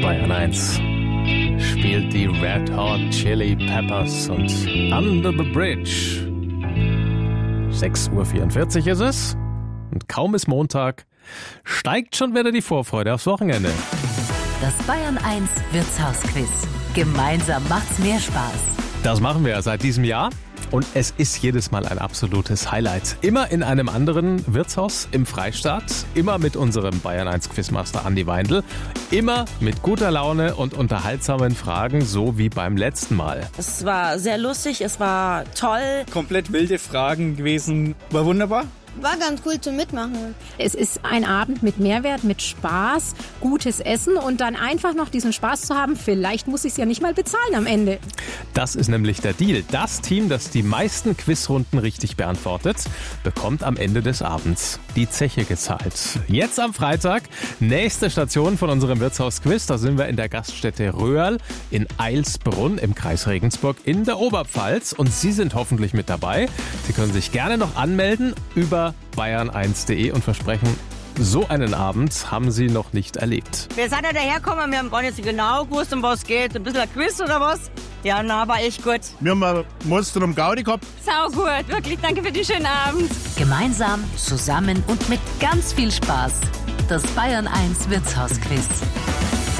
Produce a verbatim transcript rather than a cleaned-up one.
Bayern eins spielt die Red Hot Chili Peppers und Under the Bridge. sechs Uhr vierundvierzig ist es und kaum ist Montag, steigt schon wieder die Vorfreude aufs Wochenende. Das Bayern eins Wirtshausquiz. Gemeinsam macht's mehr Spaß. Das machen wir seit diesem Jahr. Und es ist jedes Mal ein absolutes Highlight. Immer in einem anderen Wirtshaus im Freistaat. Immer mit unserem Bayern eins Quizmaster Andi Weindl. Immer mit guter Laune und unterhaltsamen Fragen, so wie beim letzten Mal. Es war sehr lustig, es war toll. Komplett wilde Fragen gewesen. War wunderbar. War ganz cool zum Mitmachen. Es ist ein Abend mit Mehrwert, mit Spaß, gutes Essen und dann einfach noch diesen Spaß zu haben. Vielleicht muss ich es ja nicht mal bezahlen am Ende. Das ist nämlich der Deal. Das Team, das die meisten Quizrunden richtig beantwortet, bekommt am Ende des Abends die Zeche gezahlt. Jetzt am Freitag, nächste Station von unserem Wirtshausquiz. Da sind wir in der Gaststätte Röhrl in Eilsbrunn im Kreis Regensburg in der Oberpfalz. Und Sie sind hoffentlich mit dabei. Sie können sich gerne noch anmelden über bayern eins punkt de und versprechen, so einen Abend haben Sie noch nicht erlebt. Wir sind ja dahergekommen, wir haben gar nicht so genau gewusst, um was es geht. Ein bisschen ein Quiz oder was? Ja, na, war echt gut. Wir haben ein Monster um Gaudi gehabt. Sau gut, wirklich, danke für den schönen Abend. Gemeinsam, zusammen und mit ganz viel Spaß. Das Bayern eins Wirtshausquiz.